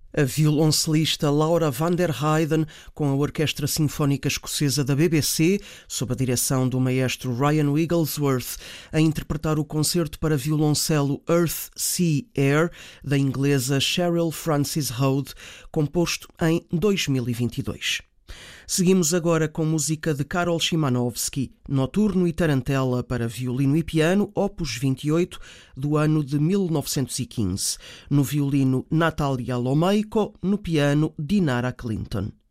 A violoncelista Laura van der Heyden, com a Orquestra Sinfónica Escocesa da BBC, sob a direção do maestro Ryan Wigglesworth, a interpretar o concerto para violoncelo Earth, Sea, Air, da inglesa Cheryl Francis Rhode, composto em 2022. Seguimos agora com música de Karol Szymanowski, Noturno e Tarantela para violino e piano, opus 28, do ano de 1915. No violino, Natalia Lomejko, no piano, Dinara Clinton.